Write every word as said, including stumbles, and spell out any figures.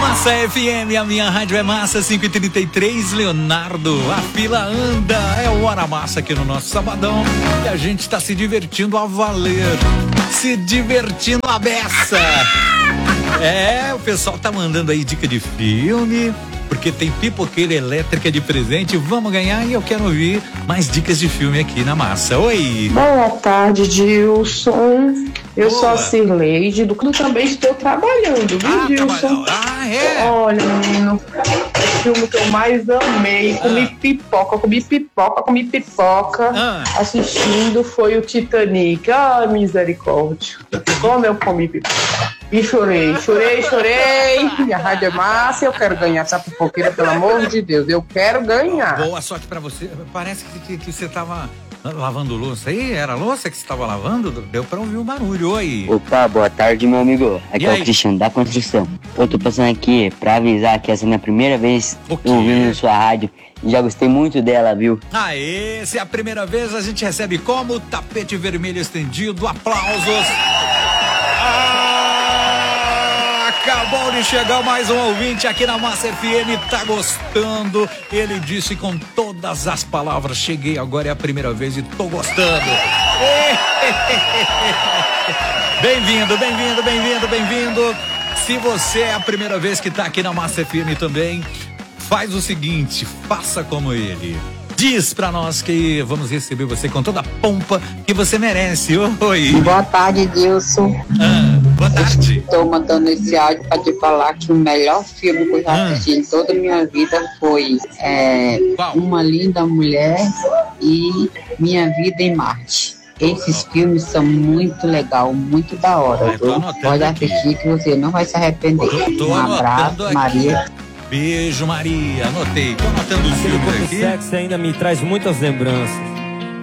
Massa F M, a minha rádio é Massa, cinco e trinta e três, Leonardo, a fila anda, é o Hora Massa aqui no nosso sabadão, e a gente tá se divertindo a valer, se divertindo a beça. É, o pessoal tá mandando aí dica de filme, porque tem pipoqueira elétrica de presente, vamos ganhar, e eu quero ouvir mais dicas de filme aqui na Massa. Oi! Boa tarde, Dilson. Eu Boa. sou a Cirleide, do que também estou trabalhando, viu, Ah, Dilson? Ah, é? Olha, menino, o filme que eu mais amei, comi Ah. pipoca, comi pipoca, comi pipoca, Ah. assistindo foi o Titanic. Ai, misericórdia. Como eu comi pipoca. E chorei, chorei, chorei. Minha rádio é massa, eu quero ganhar essa pipoqueira, pelo amor de Deus, eu quero ganhar. Boa sorte pra você. Parece que, que, que você tava lavando louça aí. Era a louça que você tava lavando? Deu pra ouvir o barulho. Oi. Opa, boa tarde, meu amigo. Aqui E é aí? o Cristiano da Construção. Eu tô passando aqui pra avisar que essa é a minha primeira vez O quê? ouvindo sua rádio. E já gostei muito dela, viu? Aê, se é a primeira vez, a gente recebe como tapete vermelho estendido. Aplausos. Ah, acabou de chegar mais um ouvinte aqui na Massa F M, tá gostando? Ele disse com todas as palavras: cheguei agora, é a primeira vez e tô gostando. Bem-vindo, bem-vindo, bem-vindo, bem-vindo. Se você é a primeira vez que tá aqui na Massa F M também, faz o seguinte, faça como ele. Diz pra nós que vamos receber você com toda a pompa que você merece. Oi. Boa tarde, Dilson. Ah, boa tarde. Estou mandando esse áudio para te falar que o melhor filme que eu já Ah. assisti em toda a minha vida foi é, Qual? Uma Linda Mulher e Minha Vida em Marte. Esses filmes são muito legal, muito da hora. Eu tô viu? anotando Pode aqui. assistir que você não vai se arrepender. Tô Um anotando abraço, aqui. Maria. Beijo, Maria. Anotei. Tô anotando os Aquele filmes corpo aqui. sexy ainda me traz muitas lembranças.